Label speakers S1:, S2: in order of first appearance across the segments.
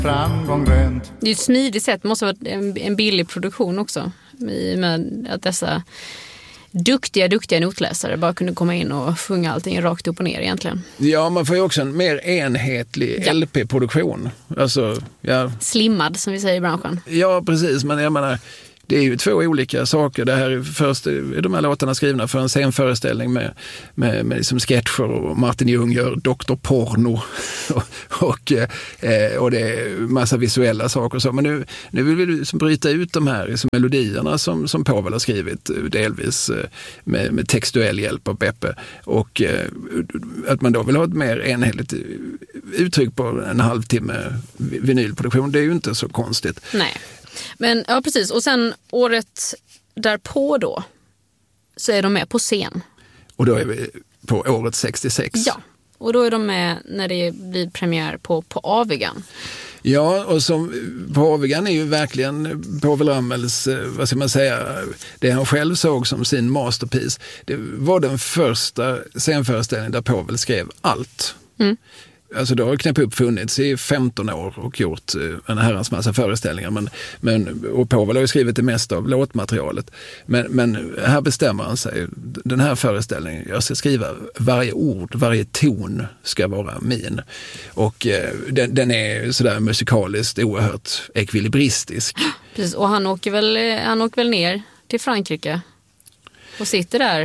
S1: framgång rönt.
S2: Det är ett smidigt sätt, det måste vara en billig produktion också. I och med att dessa duktiga notläsare bara kunde komma in och sjunga allting rakt upp och ner egentligen.
S3: Ja, man får ju också en mer enhetlig LP-produktion. Alltså, ja.
S2: Slimmad som vi säger i branschen.
S3: Ja, precis. Men jag menar, det är ju två olika saker. Det här är först är de här låtarna skrivna för en scenföreställning med liksom sketcher och Martin Ljung gör Dr. Porno och det är massa visuella saker och så. Men nu vill vi liksom bryta ut de här liksom melodierna som Povel har skrivit delvis med textuell hjälp av Beppe och att man då vill ha ett mer enhetligt uttryck på en halvtimme vinylproduktion. Det är ju inte så konstigt.
S2: Nej. Men ja, precis. Och sen året därpå då så är de med på scen.
S3: Och då är vi på året 66.
S2: Ja, och då är de med när det blir premiär på Avigan.
S3: Ja, och som på Avigan är ju verkligen Povel Ramels, vad ska man säga, det han själv såg som sin masterpiece. Det var den första scenföreställningen där Povel skrev allt. Mm. Alltså det har knappt uppfunnits i 15 år och gjort en herrans massa föreställningar. Och Povel har ju skrivit det mesta av låtmaterialet. Men här bestämmer han sig. Den här föreställningen, jag ska skriva varje ord, varje ton ska vara min. Och den är sådär musikaliskt oerhört ekvilibristisk.
S2: Precis, och han åker väl ner till Frankrike och sitter där.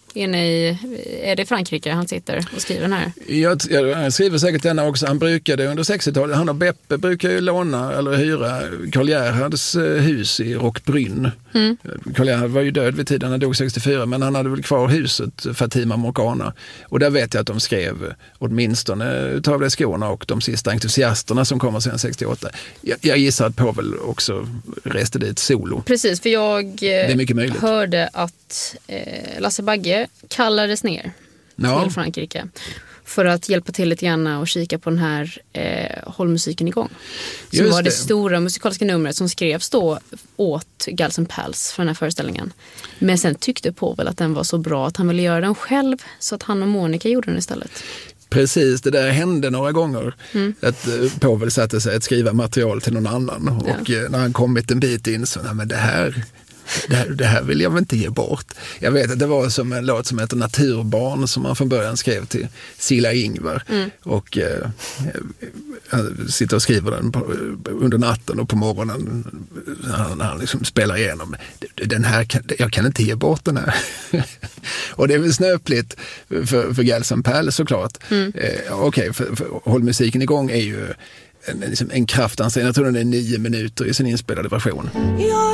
S2: Är det Frankrike han sitter och skriver den här?
S3: Jag skriver säkert denna också. Han brukade under 60-talet, han och Beppe brukar ju låna eller hyra Karl Gerhards hus i Rockbrunn. Mm. Karl Gerhard var ju död vid tiden, han dog 64, men han hade väl kvar huset Fatima Morgana. Och där vet jag att de skrev åtminstone Tavla i skorna och de sista entusiasterna som kommer sen 68. Jag gissar att Povel också reste dit solo.
S2: Precis, för jag
S3: det är mycket möjligt.
S2: Hörde att Lasse Bagge kallades ner till Frankrike för att hjälpa till lite grann och kika på den här Håll musiken igång. Som var det stora musikaliska numret som skrevs då åt Gals and Pals för den här föreställningen. Men sen tyckte Povel att den var så bra att han ville göra den själv så att han och Monica gjorde den istället.
S3: Precis, det där hände några gånger. Att Povel satte sig att skriva material till någon annan. Och när han kommit en bit in så, nej men det här vill jag väl inte ge bort. Jag vet att det var som en låt som heter Naturbarn som man från början skrev till Silla Ingvar. Och han sitter och skriver den under natten och på morgonen när han liksom spelar igenom. Den här, jag kan inte ge bort den här. Och det är väl snöpligt för Gals and Pals såklart. Okej, för Håll musiken igång är ju en kraftansträngning. Jag tror den är 9 minuter i sin inspelade version.